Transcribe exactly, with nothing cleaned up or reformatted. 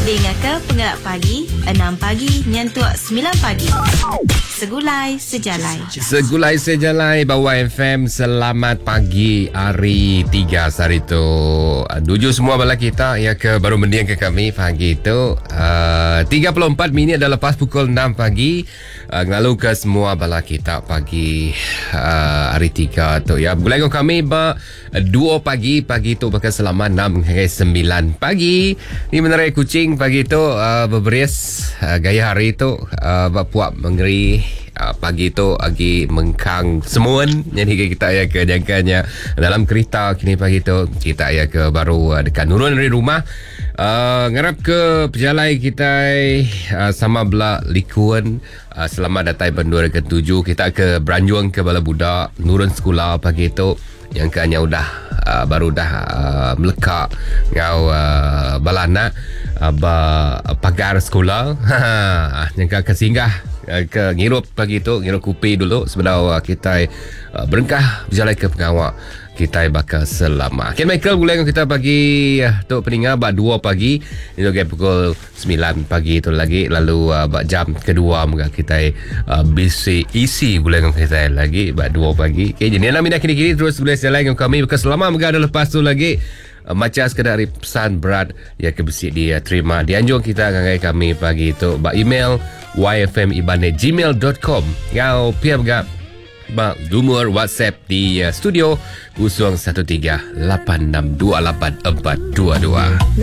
Dengar ke Pengerak Pagi enam pagi nyentuh sembilan pagi. Segulai sejalai. Segulai sejalai Bawah F M. Selamat pagi hari tiga hari tu. Tuju semua bala kita ya ke baru mendiang ke kami pagi tu. Uh, tiga puluh empat minit dah lepas pukul enam pagi. Uh, lalu ke semua bala kita pagi uh, hari tiga tu ya. Gulai kami ba dua pagi pagi tu bakal selama enam hingga sembilan pagi. Ni menerai kucing pagi tu uh, berberes uh, gaya hari tu uh, puak mengeri. Uh, pagi tu lagi mengkang semua. Jadi kita ya ke jangkanya dalam kereta kini pagi tu kita ya ke baru uh, dekat nurun dari rumah. Uh, ngarap ke pejalai kita uh, sama belah likuan uh, selamat datang bandar ke tujuh. Kita ke Branjuang ke bala budak nurun sekolah pagi tu yang kanya udah uh, baru dah uh, melekak ngau uh, balana uh, ba, pagar sekolah. Yang ke singgah ke ngirup pagi tu, ngirup kupi dulu sebenarnya kita uh, berengkah berjalan ke pengawak kita bakal selama. Ken Michael boleh kita pagi uh, tu peningat bak dua pagi itu ke pukul sembilan pagi tu lagi lalu uh, bak jam kedua muka kita uh, bisi isi boleh kita lagi bak dua pagi. Okay, jadi nak minat kini-kini terus boleh jalan dengan kami bakal selama muka ada lepas tu lagi. Uh, macam sekadar pesan berat ya ke besi dia terima dianjung kita dengan kami pagi itu bak email y f m iban at gmail dot com ngau pia bergap bak lumur WhatsApp di uh, studio kosong satu tiga lapan enam dua lapan empat dua dua.